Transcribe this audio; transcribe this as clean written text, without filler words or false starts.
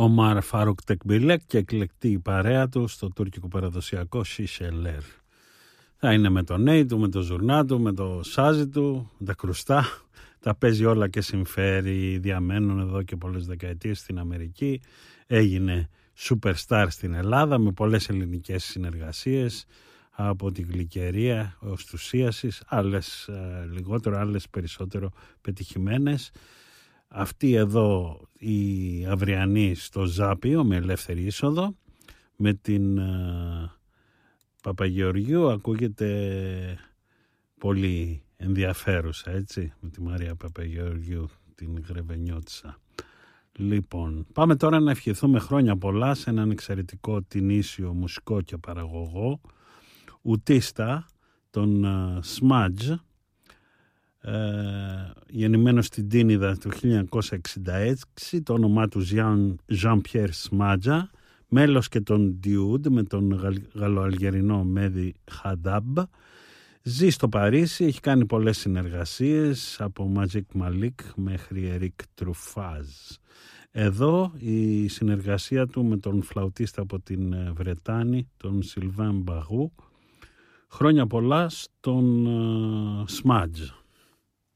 Ομάρ Φάρουκ Τεκμπίλεκ και εκλεκτή η παρέα του στο τουρκικό παραδοσιακό Σισελέρ. Θα είναι με τον Νέι του, με το Ζουρνά του, με το Σάζι του, με τα κρουστά. Τα παίζει όλα και συμφέρει. Διαμένουν εδώ και πολλές δεκαετίες στην Αμερική. Έγινε superstar στην Ελλάδα με πολλές ελληνικές συνεργασίες, από τη Γλυκερία ως του Σύασης, άλλες λιγότερο, άλλες περισσότερο πετυχημένες. Αυτή εδώ η αυριανή στο Ζάπιο με ελεύθερη είσοδο, με την Παπαγεωργίου ακούγεται πολύ ενδιαφέρουσα, έτσι, με τη Μαρία Παπαγεωργίου, την Γρεβενιώτισσα. Λοιπόν, πάμε τώρα να ευχηθούμε χρόνια πολλά σε έναν εξαιρετικό τινήσιο μουσικό και παραγωγό, ουτίστα, τον Σμάτζ, γεννημένος στην Τίνιδα το 1966, το όνομά του Jean-Pierre Smadja, μέλος και τον Dude με τον γαλλοαλγερινό Μέδι Χαντάμπ. Ζει στο Παρίσι, έχει κάνει πολλές συνεργασίες από Magic Malik μέχρι Eric Truffaz. Εδώ η συνεργασία του με τον φλαουτίστα από την Βρετάνη, τον Σιλβάν Μπαγού. Χρόνια πολλά στον Smadja.